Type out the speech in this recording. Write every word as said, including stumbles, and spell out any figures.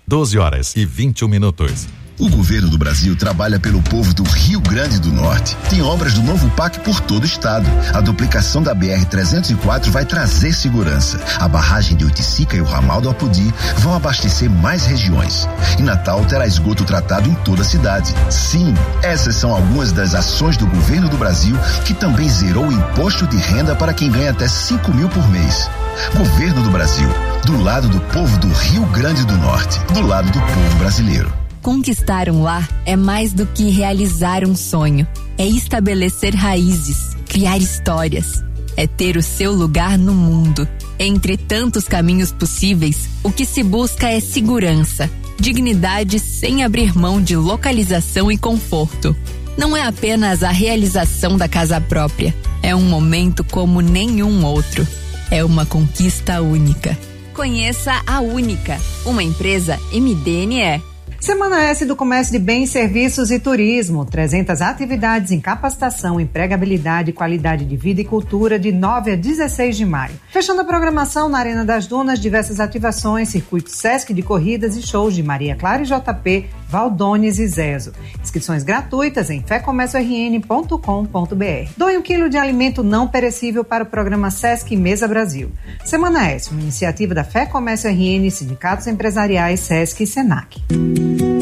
doze horas e vinte e um minutos. O governo do Brasil trabalha pelo povo do Rio Grande do Norte. Tem obras do novo P A C por todo o estado. A duplicação da B R trezentos e quatro vai trazer segurança. A barragem de Oiticica e o ramal do Apodi vão abastecer mais regiões. E Natal terá esgoto tratado em toda a cidade. Sim, essas são algumas das ações do governo do Brasil, que também zerou o imposto de renda para quem ganha até cinco mil por mês. Governo do Brasil, do lado do povo do Rio Grande do Norte, do lado do povo brasileiro. Conquistar um lar é mais do que realizar um sonho. É estabelecer raízes, criar histórias. É ter o seu lugar no mundo. Entre tantos caminhos possíveis, o que se busca é segurança, dignidade sem abrir mão de localização e conforto. Não é apenas a realização da casa própria. É um momento como nenhum outro. É uma conquista única. Conheça a Única, uma empresa M D N E. Semana S do Comércio de Bens, Serviços e Turismo. trezentas atividades em capacitação, empregabilidade, qualidade de vida e cultura de nove a dezesseis de maio. Fechando a programação na Arena das Dunas, diversas ativações, circuito Sesc de corridas e shows de Maria Clara e J P, Valdones e Zezo. Inscrições gratuitas em fé comércio r n ponto com ponto b r. Doe um quilo de alimento não perecível para o programa Sesc Mesa Brasil. Semana S, uma iniciativa da Fé Comércio R N, sindicatos empresariais, Sesc e Senac.